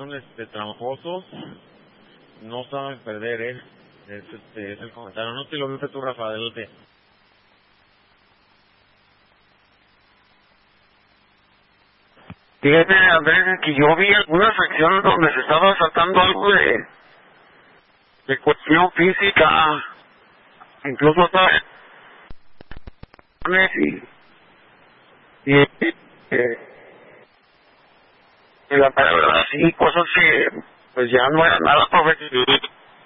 son tramposos, no saben perder, es el comentario. No te lo viste tú, Rafa, adelante. Fíjate, Andrés, que yo vi algunas secciones donde se estaba saltando algo de cuestión física, incluso hasta y la verdad, sí, cosas que pues ya no eran nada profesionales.